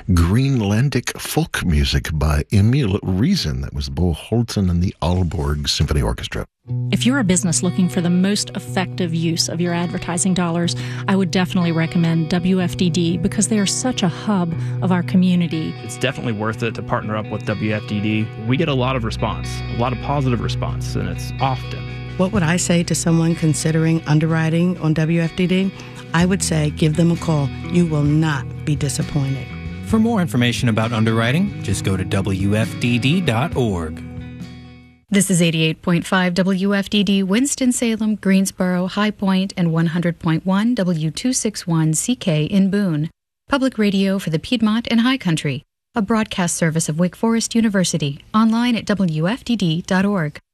Greenlandic folk music by Emil Riesen. That was Bo Holten and the Aalborg Symphony Orchestra. If you're a business looking for the most effective use of your advertising dollars, I would definitely recommend WFDD because they are such a hub of our community. It's definitely worth it to partner up with WFDD. We get a lot of response, a lot of positive response, and it's often. What would I say to someone considering underwriting on WFDD? I would say give them a call. You will not be disappointed. For more information about underwriting, just go to WFDD.org. This is 88.5 WFDD, Winston-Salem, Greensboro, High Point, and 100.1 W261CK in Boone. Public radio for the Piedmont and High Country. A broadcast service of Wake Forest University. Online at WFDD.org.